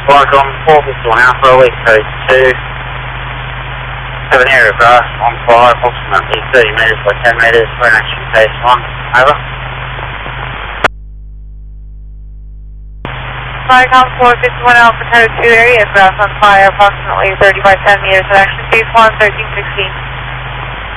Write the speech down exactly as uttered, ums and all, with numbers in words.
Spark on four fifty-one Alpha, wait code two. Have an area grass on fire, approximately thirty metres by ten metres, for an action phase one. Over. Viacom four fifty-one Alpha code two, area grass on fire, approximately thirty by ten metres, for action phase one, thirteen sixteen.